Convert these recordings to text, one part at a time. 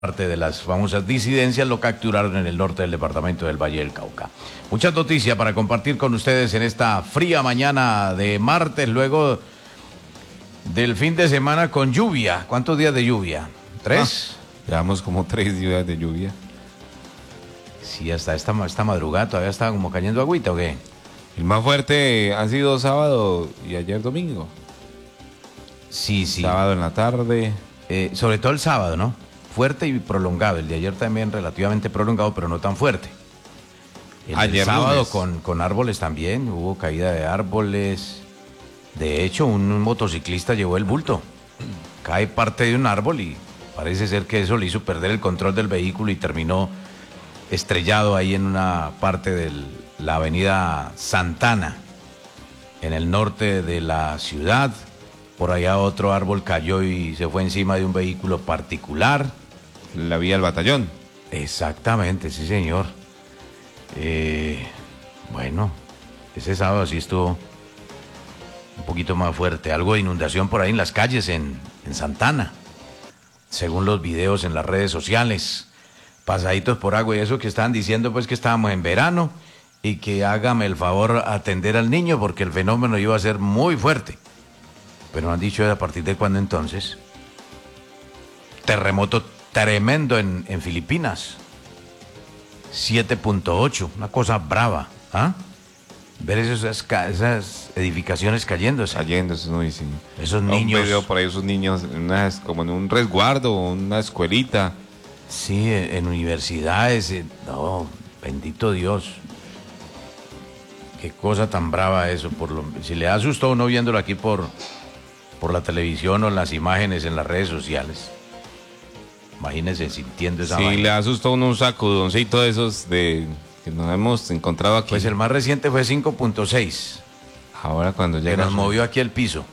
Parte de las famosas disidencias lo capturaron en el norte del departamento del Valle del Cauca. Muchas noticias para compartir con ustedes en esta fría mañana de martes, luego del fin de semana con lluvia. ¿Cuántos días de lluvia? ¿3? Llevamos como 3 días de lluvia. Sí, hasta esta madrugada todavía estaba como cayendo agüita, ¿o qué? El más fuerte ha sido sábado y ayer domingo. Sí. Sábado en la tarde. Sobre todo el sábado, ¿no? Fuerte y prolongado. El de ayer también relativamente prolongado, pero no tan fuerte. El Ayer sábado lunes. con árboles también, hubo caída de árboles. De hecho, un motociclista llevó el bulto. Cae parte de un árbol y parece ser que eso le hizo perder el control del vehículo y terminó estrellado ahí en una parte de la avenida Santana, en el norte de la ciudad. Por allá otro árbol cayó y se fue encima de un vehículo particular. La vía del batallón. Exactamente, sí señor. Bueno, ese sábado sí estuvo un poquito más fuerte. Algo de inundación por ahí en las calles en Santana, según los videos en las redes sociales. Pasaditos por agua y eso que estaban diciendo pues que estábamos en verano y que hágame el favor atender al niño porque el fenómeno iba a ser muy fuerte. Pero no han dicho a partir de cuándo entonces. Terremoto tremendo en Filipinas. 7.8, una cosa brava. ¿Ah? Ver esas edificaciones cayéndose. Cayéndose, no dicen. Esos niños. Un video por ahí, esos niños como en un resguardo, una escuelita. Sí, en universidades. No, bendito Dios. Qué cosa tan brava eso. Si le asustó a uno viéndolo aquí por la televisión o las imágenes en las redes sociales. Imagínense sintiendo esa vaina. Sí, le asustó un sacudoncito de esos que nos hemos encontrado aquí. Pues el más reciente fue 5.6. Ahora cuando Que llega... nos movió aquí el piso.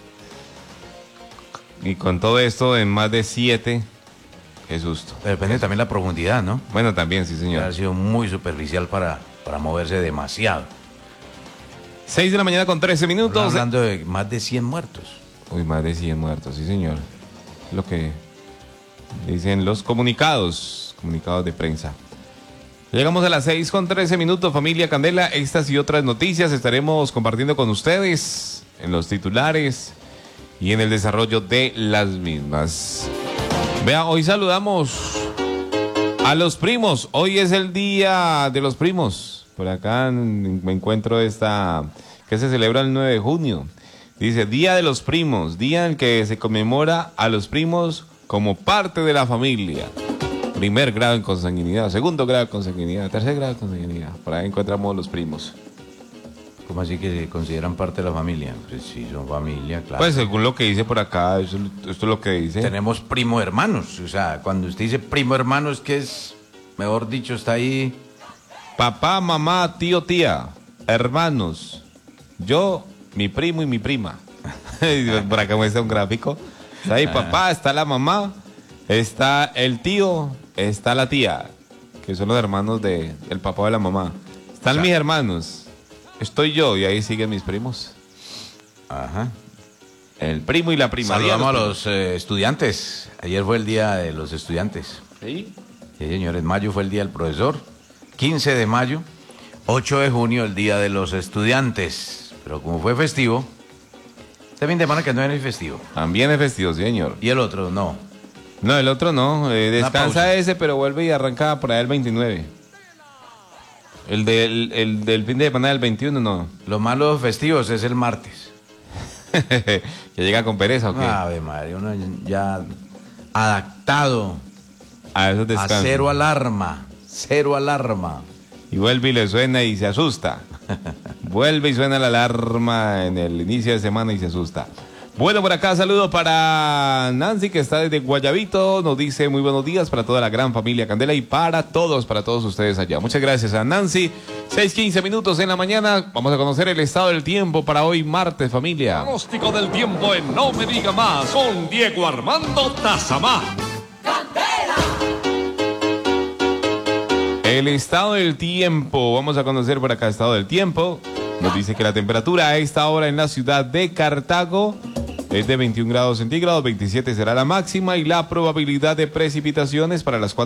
Y con todo esto en más de 7, qué susto. Depende también la profundidad, ¿no? Bueno, también, sí señor. Ha sido muy superficial para moverse demasiado. 6 de la mañana con 13 minutos. Estamos hablando de más de 100 muertos. Uy, más de 100 muertos, sí señor. Lo que dicen los comunicados de prensa. Llegamos a las 6 con 13 minutos, familia Candela. Estas y otras noticias estaremos compartiendo con ustedes en los titulares y en el desarrollo de las mismas. Vea, hoy saludamos a los primos. Hoy es el día de los primos. Por acá me encuentro que se celebra el 9 de junio. Dice, Día de los Primos, día en que se conmemora a los primos como parte de la familia. Primer grado en consanguinidad, segundo grado en consanguinidad, tercer grado en consanguinidad. Por ahí encontramos los primos. ¿Cómo así que se consideran parte de la familia? Pues sí, son familia, claro. Pues según lo que dice por acá, esto es lo que dice. Tenemos primo hermanos, o sea, cuando usted dice primo hermano es que es, mejor dicho, está ahí. Papá, mamá, tío, tía, hermanos, yo, mi primo y mi prima. Por acá muestra un gráfico. Está ahí papá, está la mamá, está el tío, está la tía, que son los hermanos del papá de la mamá. Están mis hermanos, estoy yo y ahí siguen mis primos. Ajá. El primo y la prima. Saludamos a los estudiantes. Ayer fue el día de los estudiantes. ¿Sí? Sí, señores, mayo fue el día del profesor. 15 de mayo, 8 de junio, el día de los estudiantes. Pero como fue festivo, este fin de semana que no es festivo. También es festivo, sí, señor. Y el otro, no. No, el otro no. Descansa pausa. ese, pero vuelve y arranca por ahí el 29. El del fin de semana del 21, no. Lo malo de festivos es el martes. ¿Que llega con pereza o qué? Ave madre, uno ya adaptado A esos a descansos. cero alarma. Cero alarma. Y vuelve y le suena y se asusta. Vuelve y suena la alarma en el inicio de semana y se asusta. Bueno, por acá saludo para Nancy, que está desde Guayabito. Nos dice muy buenos días para toda la gran familia Candela y para todos ustedes allá. Muchas gracias a Nancy. 6:15 minutos en la mañana. Vamos a conocer el estado del tiempo para hoy martes, familia. Pronóstico del tiempo en No Me Diga Más con Diego Armando Tazamá. El estado del tiempo, vamos a conocer por acá el estado del tiempo. Nos dice que la temperatura a esta hora en la ciudad de Cartago es de 21 grados centígrados, 27 será la máxima y la probabilidad de precipitaciones para las 4